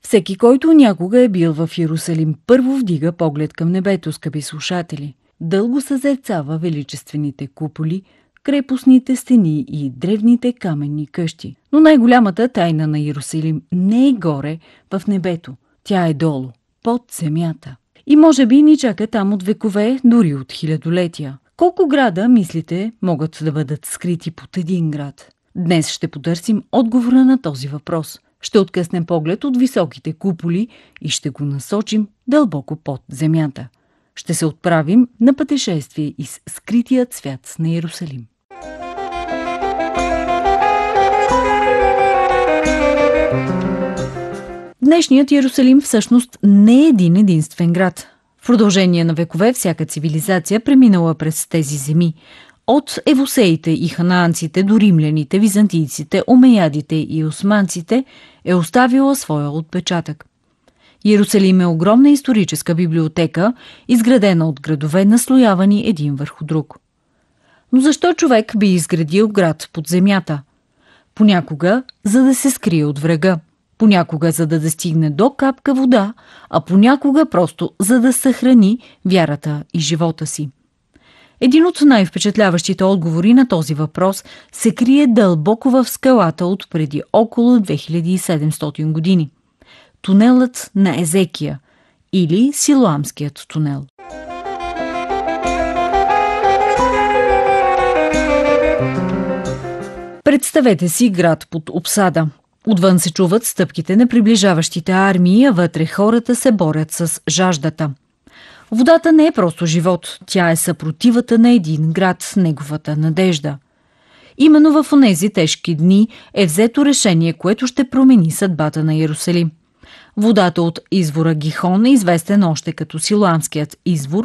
Всеки, който някога е бил в Йерусалим, първо вдига поглед към небето, скъпи слушатели. Дълго съзерцава величествените куполи, крепостните стени и древните каменни къщи. Но най-голямата тайна на Йерусалим не е горе в небето. Тя е долу, под земята. И може би ни чака там от векове, дори от хилядолетия. Колко града, мислите, могат да бъдат скрити под един град? Днес ще потърсим отговора на този въпрос. Ще откъснем поглед от високите куполи и ще го насочим дълбоко под земята. Ще се отправим на пътешествие из скритият свят на Йерусалим. Днешният Йерусалим всъщност не е един единствен град. В продължение на векове всяка цивилизация преминала през тези земи. От евусеите и ханаанците до римляните, византийците, омеядите и османците е оставила своя отпечатък. Йерусалим е огромна историческа библиотека, изградена от градове, наслоявани един върху друг. Но защо човек би изградил град под земята? Понякога, за да се скрие от врага, понякога, за да достигне до капка вода, а понякога просто за да съхрани вярата и живота си. Един от най-впечатляващите отговори на този въпрос се крие дълбоко в скалата от преди около 2700 години. Тунелът на Езекия или Силоамският тунел. Представете си град под обсада. Отвън се чуват стъпките на приближаващите армии, а вътре хората се борят с жаждата. Водата не е просто живот, тя е съпротивата на един град, неговата надежда. Именно в онези тежки дни е взето решение, което ще промени съдбата на Йерусалим. Водата от извора Гихон е известен още като Силоамският извор,